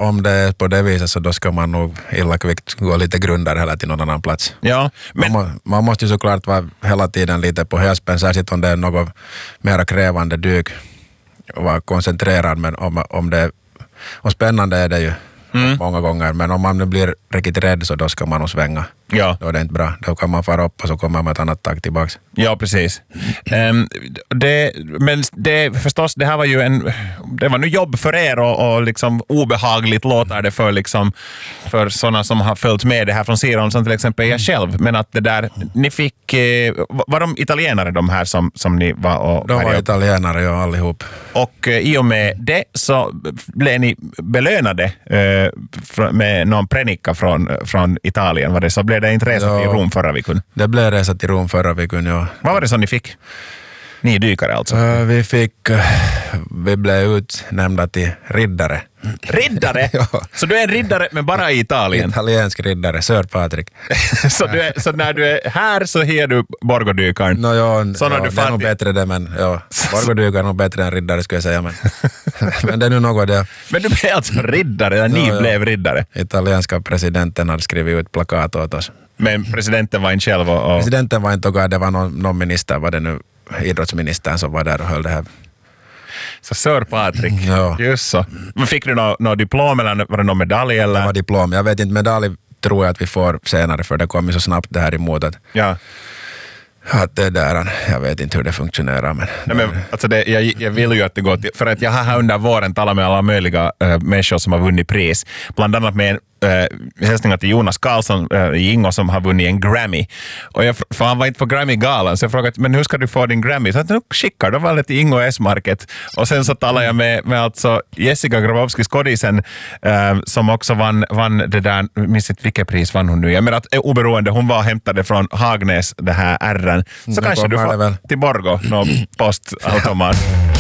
om det är på det viset så då ska man nog illa kvickt gå lite grundare hela till någon annan plats. Ja, men... man måste ju såklart vara hela tiden lite på häspen, särskilt om det är något mer krävande dyk och vara koncentrerad, men om det och spännande är det ju många gånger, men om man nu blir riktigt rädd så då ska man nog svänga. Ja. Då är det inte bra. Då kan man fara upp och så kommer man ett annat tag tillbaks. Ja, precis. Men det förstås, det här var ju det var nu jobb för er och liksom obehagligt låter det för sådana som har följt med det här från sidan, som till exempel jag själv. Men att det där, ni fick, var de italienare de här som ni var och... De var italienare, ja, allihop. Och i och med det så blev ni belönade med någon prenika från Italien. Var det så? Blev det inte resa till Rom förra veckan? Det blev resa till Rom förra veckan, ja. Vad var det som ni fick? Ni dykare alltså? Vi blev utnämnda till riddare. Riddare? Ja. Så du är en riddare men bara i Italien? Italiensk riddare, Sir Patrick. så när du är här så hear du Borgodykaren? Det är nog bättre det, men Borgodykaren är nog bättre än riddare skulle jag säga. Men det är nu något det. Men du blev alltså riddare, ni blev riddare? Italienska presidenten hade skrivit ut plakat åt oss. Men presidenten var inte själv? Presidenten var inte och det var någon minister, var det nu idrottsministern som var där och höll det här. Så Sir Patrick, ja. Just så. Men fick du någon diplom eller var det någon medalj? Eller? Det var diplom. Jag vet inte, medalj tror jag att vi får senare, för det kommer så snabbt det här emot att, att det där, jag vet inte hur det funktionerar. Men alltså jag vill ju att det går till, för att jag har här under våren talat med alla möjliga människor som har vunnit pris. Bland annat med hälsningar till Jonas Karlsson i Ingo som har vunnit en Grammy. Och för han var inte på Grammy-galan, så jag frågade, men hur ska du få din Grammy? Så att nu skickar de väl till Ingo S-market. Och sen så talade jag med alltså Jessica Grabowski Skådisen som också vann det där, minns inte vilket pris vann hon nu. Jag menar att oberoende, hon var hämtade från Hagnäs, det här R:n. Så kanske du får till Borgo någon postautomat.